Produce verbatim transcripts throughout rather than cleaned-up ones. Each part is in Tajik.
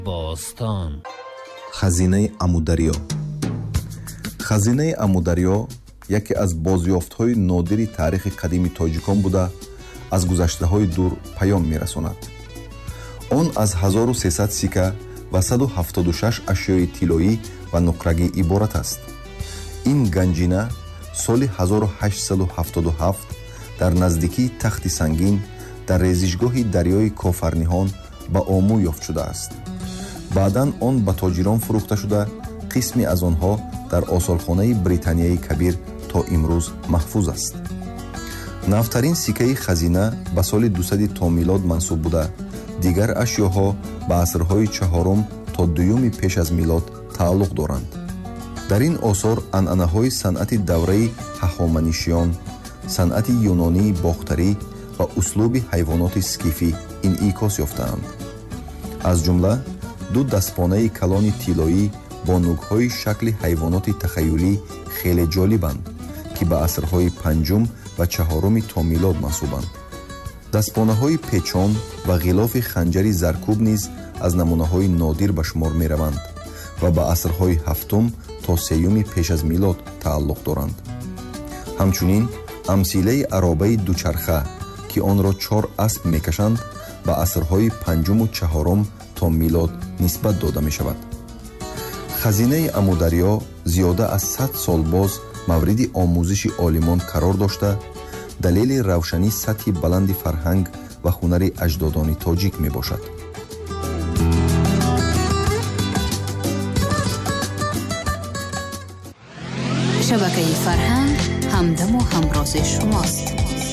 باستان خزینه امودریا. خزینه امودریا یکی از بازیافت‌های نادری تاریخ قدیم تاجیکان بوده از گذشته‌های دور پیام می‌رساند. آن از هزار و سیصد سکه و صد و هفتاد و شش اشیای طلایی و نقرگی عبارت است. این گنجینه سال هزار و هشتصد و هفتاد و هفت در نزدیکی تخت سنگین در ریزشگاه دریای کافرنیهان به آمو یافت شده است. بعداً آن به تاجران فروخته شده، قسمی از آنها در آثارخانه بریتانیای کبیر تا امروز محفوظ است. نوترین سکه خزینه به سال دویست تا میلاد منسوب بوده، دیگر اشیاها به عصرهای چهارم تا دوم پیش از میلاد تعلق دارند. در این آثار عنعنه‌های صنعت دوره هخامنشیان، صنعت یونانی باختری و اسلوب حیوانات اسکیفی انعکاس یافته‌اند. از جمله دو دستپانه کلان طلایی با نوک‌های شکل حیوانات تخیلی خیلی جالبند که به عصرهای پنجم و چهارم تا میلاد منسوبند. دستپانه‌های پیچان و غلاف خنجری زرکوب نیز از نمونه‌های نادر به شمار می‌روند و به عصرهای هفتم تا سیوم پیش از میلاد تعلق دارند. همچنین امثله عرابه دوچرخه که آن را چهار اسب می‌کشند به عصرهای پنجم و چهارم تا میلاد نسبت داده می شود. خزینه امودریا زیاده از صد سال باز مورد آموزش عالمان قرار داشته، دلیل روشنی سطح بلند فرهنگ و هنر اجدادان تاجیک می باشد. شبکه فرهنگ همدم و همراز شماست.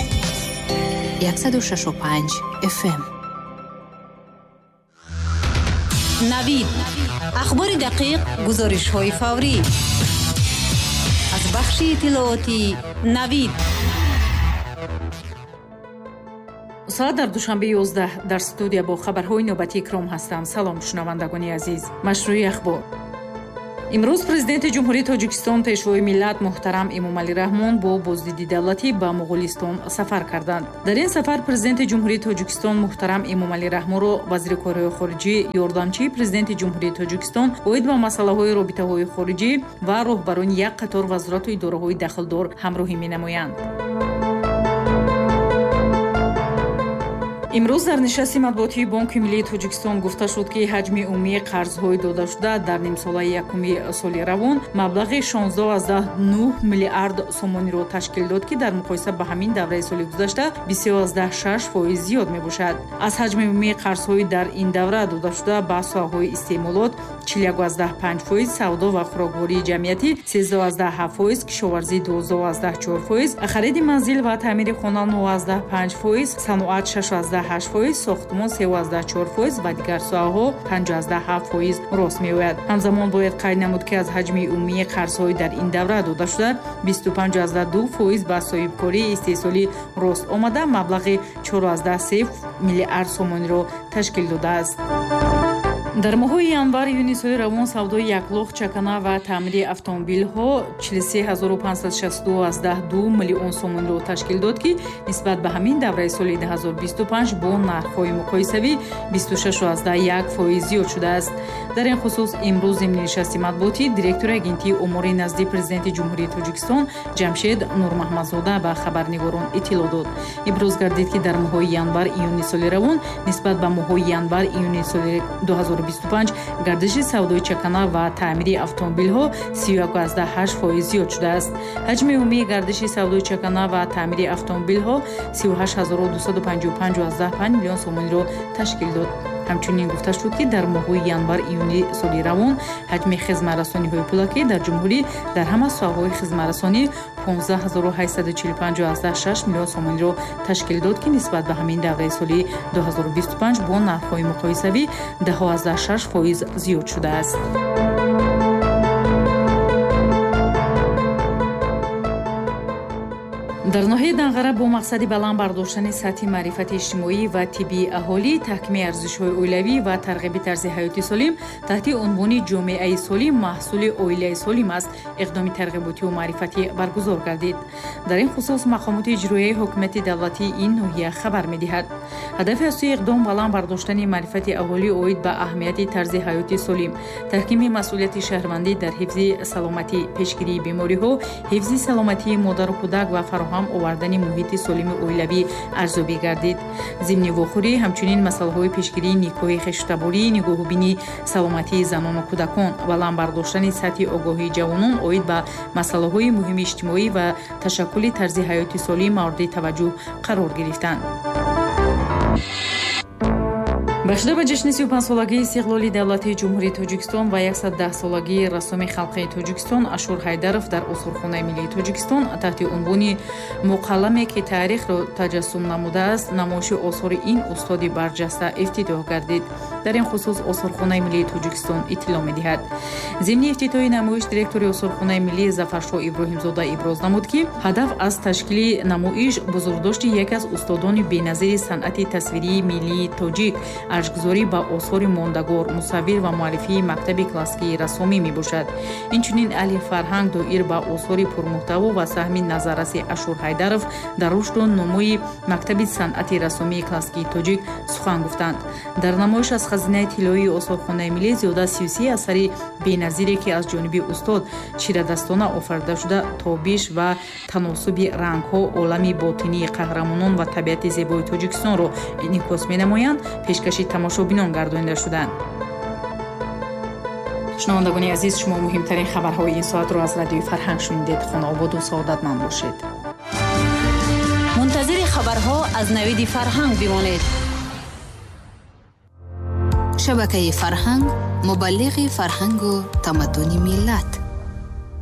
صد و شش و پنج اف ام. نوید، اخبار دقیق، گزارش های فوری از بخش اطلاعاتی نوید. ساعت در دوشنبه یازده در استودیو با خبرهای نوبتی اکرام هستم. سلام شنوندگان عزیز. مشروع اخبار. امروز президент جمهوری تاجیکستان پیشوای ملت محترم امامعلی رحمون با بازدیدی دولتی به مغولستان سفر کردند. در این سفر президент جمهوری تاجیکستان محترم امامعلی رحمون را وزیر کارهای خارجی یاردامچی президент جمهوری تاجیکستان اوید با مسائل رابطه‌های خارجی و راهبران یک قطار وزارت و اداره‌های داخلدار همراهی می‌نمایند. امروز در نشست مطبوعاتی بانک ملی تاجیکستان گفته شد که حجم عمومی قرض‌های داده شده در نیم ساله یکم سال روان مبلغ شانزده و نه میلیارد سومانی را تشکیل داد که در مقایسه با همین دوره سال گذشته بیست و شش فاصله زیاد میباشد. از حجم عمومی قرض‌های در این دوره داده شده به ساحه‌های استعمالات چهل و یک و پنج فاصله، سودا و خوراکواری جمعیتی سیزده و هفت فاصله، کشاورزی دوازده و چهار فاصله، خرید منزل و تعمیر خانه نه و پنج فاصله، صنعت شش و هشت فاصله، ساختمان سه و چهار فاصله و دیگر ساحه‌ها پنج و هفت فاصله راست می‌آید. همزمان باید قید نمود که از حجم عمومی قرض‌های در این دوره داده شده بیست و پنج و دو فاصله به صاحبکاری استحصالی راست آمده مبلغ چهار و سه میلیارد سومانی را تشکیل داده است. در ماه январ июни соли равон савдои яклох чакана ва таъмири автомобилҳо чил و سه هزار و پانصد و شصت و دو миллион сомонро ташкил дод ки нисбат ба ҳамин давраи соли две тысячи بیست و پنج бо нархҳои муқоисавӣ بیست و شش و یک فاصله зиёд шудааст. дар ин хусус имрӯз зимни нишасти матбуотӣ директори агентии омори назди президенти ҷумҳурии тоҷикистон ҷамшед нурмаҳмадзода ба хабарнигорон иттилоъ дод. иброз гардид ки дар моҳҳои январ июни соли равон нисбат ба моҳҳои январ июни соли две тысячи بیست و پنج гардиши савдои чакана ва таъмири автомобилҳо سی و یک و هشت فاصله зиёд шудааст. ҳаҷми умумии гардиши савдои чакана ва таъмири автомобилҳо سی و هشت هزار و دویست و پنجاه و پنج و پنج миллион сомониро ташкил дод. ҳамчунин гуфта шуд ки дар моҳҳои январ июни соли равон ҳаҷми хизматрасониҳои пулакӣ дар ҷумҳурӣ дар ҳама соҳаҳои хизматрасонӣ понздаҳ ҳазору ҳаштсад و чил و панҷ و шаш миллион сомониро ташкил дод ки нисбат ба ҳамин давраи соли две тысячи بیست و پنج бо нархҳои муқоисавӣ дах و шаш фоиз зиёд шудааст. дар ноҳияи Данғара бо мақсади баланд бардоштани сатҳи маърифати иҷтимоӣ ва тиббии аҳолӣ, таҳкими арзишҳои оилавӣ ва тарғиби тарзи ҳаёти солим таҳти унвони ҷомеаи солим маҳсули оилаи солим аст иқдоми тарғиботиву маърифатӣ баргузор гардид. дар ин хусус мақомоти иҷроияи ҳокимияти давлатӣ ин ноҳия хабар медиҳад. ҳадафи асосии иқдом баланд бардоштани маърифати аҳолӣ оид ба аҳамияти тарзи ҳаёти солим, таҳкими масъулияти шаҳрвандӣ дар ҳифзи саломатӣ, пешгирии бемориҳо, ҳифзи саломатии модару кӯдак ва фароҳам овардани муҳити солими оилавӣ арзёбӣ гардид. зимни вохӯрӣ ҳамчунин масъалаҳои пешгирии никоҳи хештаборӣ, нигоҳубини саломатии занону кӯдакон, баланд бардоштани сатҳи огоҳии ҷавонон оид ба масъалаҳои муҳими иҷтимоӣ ва ташаккули тарзи ҳаёти солим мавриди таваҷҷӯҳ қарор гирифтанд. башида ба ҷашни си ӯ панҷсолагии истиқлоли давлатии ҷумҳурии Тоҷикистон ва яксад даҳ солагии рассоми халқии Тоҷикистон Ашур Ҳайдаров дар Осорхонаи миллии Тоҷикистон таҳти унвони муқалламе ки таърихро таҷассум намудааст, намоиши осори ин устоди барҷаста ифтитоҳ гардид. дар ин хусус Осорхонаи миллии Тоҷикистон иттилоъ медиҳад. зимни ифтитоҳи намоиш директори Осорхонаи миллӣ Зафаршоҳ Иброҳимзода иброз намуд, ки ҳадаф аз ташкили намоиш бузургдошти яке аз устодони беназири санъати тасвирии миллии тоҷик, ашгузорӣ ба осори мондагор, мусаввир ва муаллифии мактаби классикии рассомӣ мебошад. инчунин аҳли фарҳанг доир ба осори пурмуҳтаво ва саҳми назарраси Ашур Ҳайдаров дар рушду номои мактаби санъати рассомии классикии тоҷик сухан гуфтанд. дар намоиш аз хазинаи тиллоии Осорхонаи миллӣ зиёда си ю се асари беназире ки аз ҷониби устод чирадастона офарида шуда тобиш ва таносуби рангҳо, олами ботинии қаҳрамонон ва табиати зебои Тоҷикистонро инъикос менамоянд, пешкаши тамошобинон гардонида шуданд. шунавандагони азиз, шумо муҳимтарин хабарҳои ин соатро аз радиои Фарҳанг шунидед. хонободу саодатманд бошед. мунтазири хабарҳо аз навиди Фарҳанг бимонед. шабакаи Фарҳанг мубаллиғи фарҳангу тамаддуни миллат.